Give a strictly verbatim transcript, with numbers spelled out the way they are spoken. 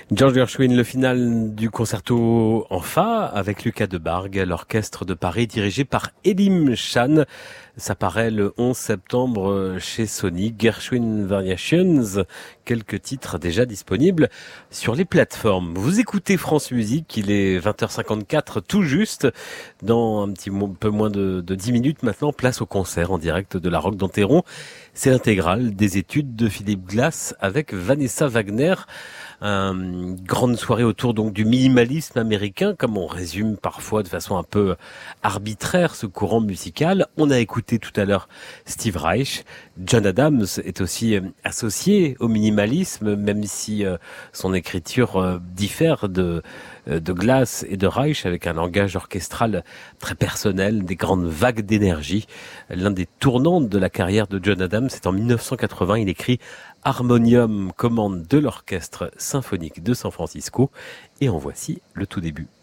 George Gershwin, le final du concerto en fa avec Lucas Debargue, l'orchestre de Paris dirigé par Elim Chan. Ça paraît le onze septembre chez Sony. Gershwin Variations, quelques titres déjà disponibles sur les plateformes. Vous écoutez France Musique, il est vingt heures cinquante-quatre tout juste. Dans un petit peu moins de, de dix minutes maintenant, place au concert en direct de la Roque d'Enterron. C'est l'intégrale des études de Philippe Glass avec Vanessa Wagner. Une grande soirée autour donc du minimalisme américain, comme on résume parfois de façon un peu arbitraire ce courant musical. On a écouté tout à l'heure Steve Reich. John Adams est aussi associé au minimalisme, même si son écriture diffère de de Glass et de Reich, avec un langage orchestral très personnel, des grandes vagues d'énergie. L'un des tournants de la carrière de John Adams, c'est en mille neuf cent quatre-vingts, il écrit Harmonium, commande de l'orchestre symphonique de San Francisco, et en voici le tout début.